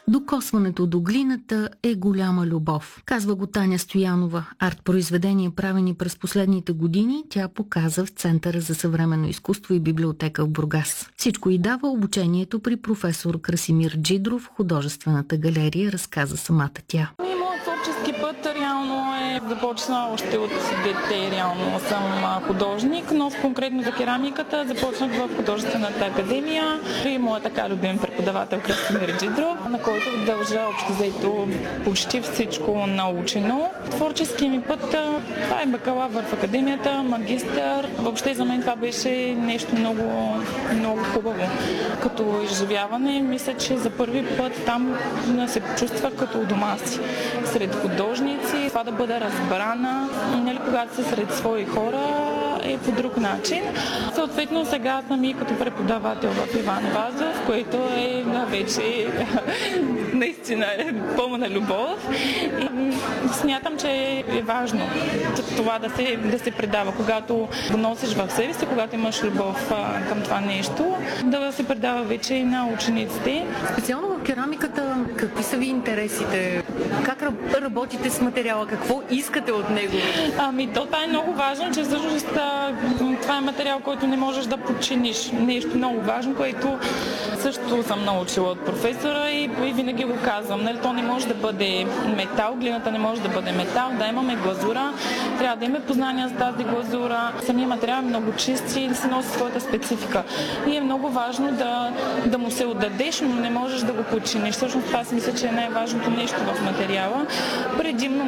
Докосването до глината е голяма любов, казва го Таня Стоянова. Арт-произведения, правени през последните години, тя показа в Центъра за съвременно изкуство и библиотека в Бургас. Всичко й дава обучението при професор Красимир Джидров в художествената галерия, разказа самата тя. Творчески път реално е започна още от дете. Реално съм художник, но конкретно за керамиката започнах в художествената академия при моя така любим преподавател Красимир Джидров, на който дължа общо взето почти всичко научено. Творческия ми път, това е бакалавър в академията, магистър. Въобще за мен това беше нещо много, много хубаво. Като изживяване, мисля, че за първи път там се почувствах като у дома си. Сред художници, това да бъда разбрана, когато си сред свои хора е по друг начин. Съответно сега съм и като преподавател в Иван Вазов, което е вече наистина пълна любов. И смятам, че е важно това да се предава, когато го носиш в себе си, когато имаш любов към това нещо, да се предава вече и на учениците. Специално в керамиката, какви са ви интересите? Как работите с материала? Какво искате от него? Това е много важно, че всъщност това е материал, който не можеш да подчиниш. Нещо много важно, което също съм научила от професора и винаги го казвам. То не може да бъде метал, глината не може да бъде метал, да имаме глазура, трябва да имаме познания за тази глазура. Самия материал е много чист и да се носи своята специфика. И е много важно да му се отдадеш, но не можеш да го подчиниш. Всъщност това си мисля, че е най-важното нещо в материала. Предимно